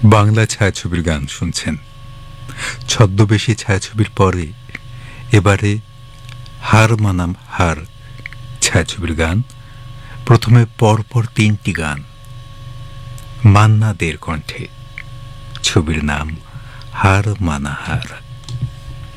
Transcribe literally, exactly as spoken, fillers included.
বাংলা ছায়াছবির গান শুনছেন। ছদ্মবেশী ছায়াছবির পরে এবারে হার মানাম হার ছায়াছবির গান। প্রথমে পরপর তিনটি গান মান্না দের কণ্ঠে। ছবির নাম হার মানা হার।